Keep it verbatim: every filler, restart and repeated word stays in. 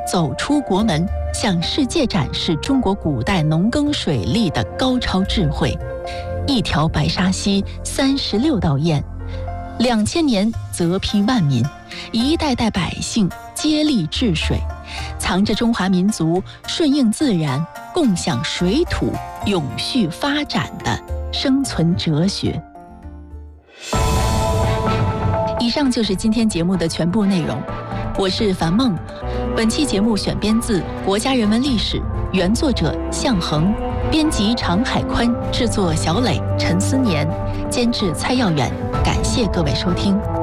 走出国门，向世界展示中国古代农耕水利的高超智慧。一条白沙溪，三十六道堰，两千年泽披万民，一代代百姓接力治水，藏着中华民族顺应自然、共享水土、永续发展的生存哲学。以上就是今天节目的全部内容，我是樊梦。本期节目选编自《国家人文历史》，原作者向恒，编辑常海宽，制作小磊、陈思年，监制蔡耀远。感谢各位收听。